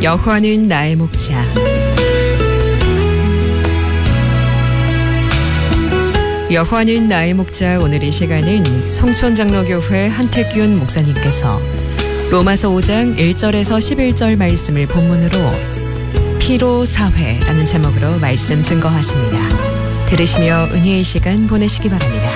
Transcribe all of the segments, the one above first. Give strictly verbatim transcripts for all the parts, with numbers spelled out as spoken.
여호와는 나의 목자. 여호와는 나의 목자. 오늘 이 시간은 송촌장로교회 한택균 목사님께서 로마서 오 장 일 절에서 십일 절 말씀을 본문으로 피로사회라는 제목으로 말씀 증거하십니다. 들으시며 은혜의 시간 보내시기 바랍니다.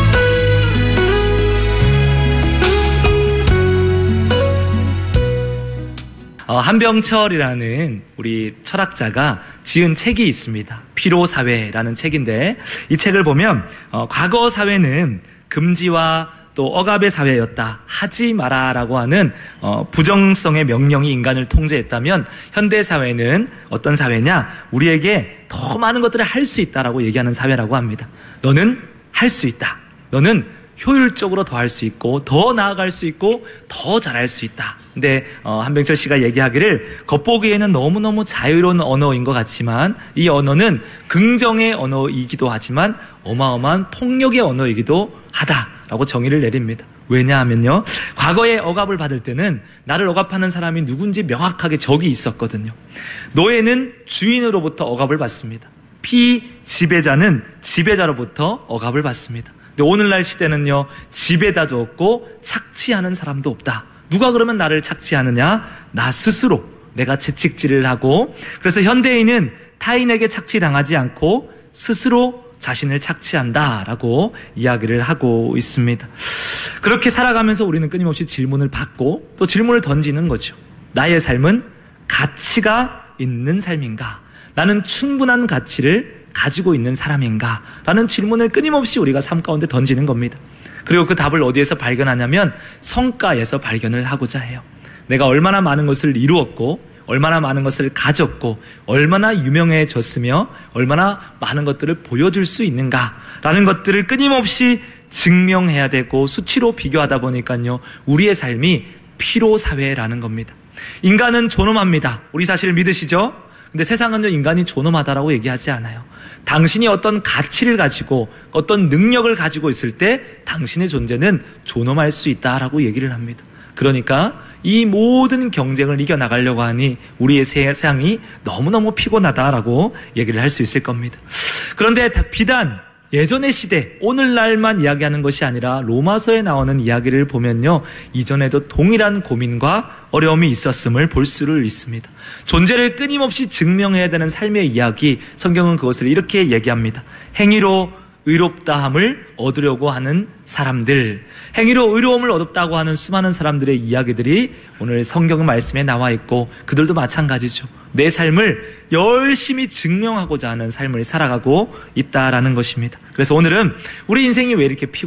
어, 한병철이라는 우리 철학자가 지은 책이 있습니다. 피로사회라는 책인데, 이 책을 보면 어, 과거 사회는 금지와 또 억압의 사회였다, 하지 마라라고 하는 어, 부정성의 명령이 인간을 통제했다면, 현대 사회는 어떤 사회냐, 우리에게 더 많은 것들을 할 수 있다라고 얘기하는 사회라고 합니다. 너는 할 수 있다, 너는 효율적으로 더 할 수 있고 더 나아갈 수 있고 더 잘할 수 있다. 근데 어, 한병철 씨가 얘기하기를 겉보기에는 너무너무 자유로운 언어인 것 같지만 이 언어는 긍정의 언어이기도 하지만 어마어마한 폭력의 언어이기도 하다라고 정의를 내립니다. 왜냐하면요, 과거에 억압을 받을 때는 나를 억압하는 사람이 누군지 명확하게 적이 있었거든요. 노예는 주인으로부터 억압을 받습니다. 피지배자는 지배자로부터 억압을 받습니다. 근데 오늘날 시대는요, 지배자도 없고 착취하는 사람도 없다. 누가 그러면 나를 착취하느냐? 나 스스로 내가 채찍질을 하고, 그래서 현대인은 타인에게 착취당하지 않고 스스로 자신을 착취한다라고 이야기를 하고 있습니다. 그렇게 살아가면서 우리는 끊임없이 질문을 받고 또 질문을 던지는 거죠. 나의 삶은 가치가 있는 삶인가? 나는 충분한 가치를 가지고 있는 사람인가? 라는 질문을 끊임없이 우리가 삶 가운데 던지는 겁니다. 그리고 그 답을 어디에서 발견하냐면 성과에서 발견을 하고자 해요. 내가 얼마나 많은 것을 이루었고, 얼마나 많은 것을 가졌고, 얼마나 유명해졌으며 얼마나 많은 것들을 보여줄 수 있는가라는 것들을 끊임없이 증명해야 되고 수치로 비교하다 보니까요, 우리의 삶이 피로사회라는 겁니다. 인간은 존엄합니다. 우리 사실 믿으시죠? 근데 세상은요, 인간이 존엄하다라고 얘기하지 않아요. 당신이 어떤 가치를 가지고 어떤 능력을 가지고 있을 때 당신의 존재는 존엄할 수 있다라고 얘기를 합니다. 그러니까 이 모든 경쟁을 이겨나가려고 하니 우리의 세상이 너무너무 피곤하다라고 얘기를 할 수 있을 겁니다. 그런데 비단 예전의 시대, 오늘날만 이야기하는 것이 아니라 로마서에 나오는 이야기를 보면요, 이전에도 동일한 고민과 어려움이 있었음을 볼 수를 있습니다. 존재를 끊임없이 증명해야 되는 삶의 이야기, 성경은 그것을 이렇게 얘기합니다. 행위로 의롭다함을 얻으려고 하는 사람들, 행위로 의로움을 얻었다고 하는 수많은 사람들의 이야기들이 오늘 성경 말씀에 나와 있고, 그들도 마찬가지죠. 내 삶을 열심히 증명하고자 하는 삶을 살아가고 있다라는 것입니다. 그래서 오늘은 우리 인생이 왜 이렇게 피곤한가?